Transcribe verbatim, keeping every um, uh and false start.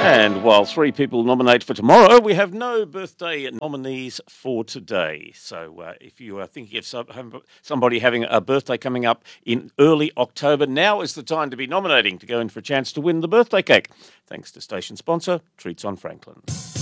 And while three people nominate for tomorrow, we have no birthday nominees for today. So uh, if you are thinking of some, somebody having a birthday coming up in early October, now is the time to be nominating to go in for a chance to win the birthday cake. Thanks to station sponsor, Treats on Franklin.